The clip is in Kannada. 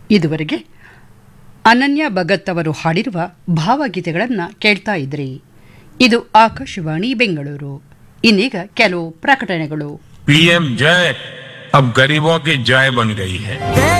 ಇದುವರೆಗೆ ಅನನ್ಯ ಭಗತ್ ಅವರು ಹಾಡಿರುವ ಭಾವಗೀತೆಗಳನ್ನು ಕೇಳ್ತಾ ಇದ್ರಿ. ಇದು ಆಕಾಶವಾಣಿ ಬೆಂಗಳೂರು. ಇನ್ನೀಗ ಕೆಲವು ಪ್ರಕಟಣೆಗಳು. पीएम जय अब गरीबों की जय बन गई है.